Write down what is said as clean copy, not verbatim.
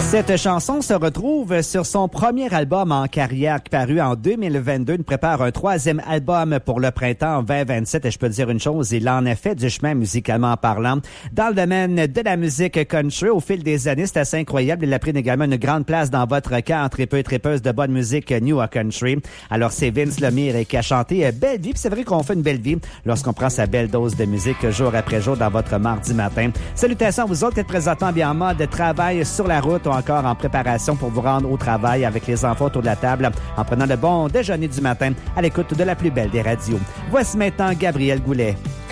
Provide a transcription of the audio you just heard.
Cette chanson se retrouve sur son premier album en carrière qui paru en 2022. Il prépare un troisième album pour le printemps 2027 et je peux te dire une chose, il en a fait du chemin musicalement parlant. Dans le domaine de la musique country, au fil des années, c'est assez incroyable. Il a pris également une grande place dans votre cœur, tripeux et tripeuses de bonne musique new à country. Alors c'est Vince Lemire qui a chanté Belle Vie. Puis c'est vrai qu'on fait une belle vie lorsqu'on prend sa belle dose de musique jour après jour dans votre mardi matin. Salutations à vous autres qui êtes présentement bien en mode travail sur la route ou encore en préparation pour vous rendre au travail avec les enfants autour de la table en prenant le bon déjeuner du matin à l'écoute de la plus belle des radios. Voici maintenant Gabriel Goulet.